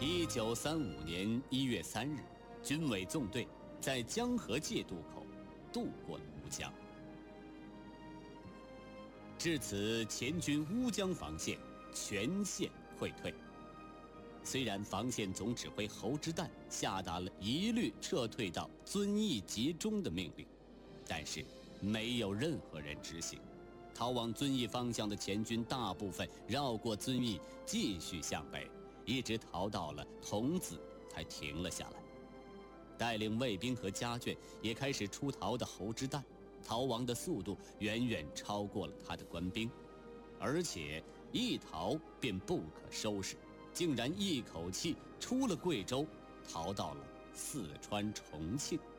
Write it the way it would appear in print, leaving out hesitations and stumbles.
1935年1月3日，军委纵队在江河界渡口渡过了乌江。至此，前军乌江防线全线溃退。虽然防线总指挥侯之旦下达了一律撤退到遵义集中的命令，但是没有任何人执行。逃往遵义方向的前军大部分绕过遵义，继续向北，一直逃到了桐梓才停了下来。带领卫兵和家眷也开始出逃的侯之旦，逃亡的速度远远超过了他的官兵，而且一逃便不可收拾，竟然一口气出了贵州，逃到了四川重庆。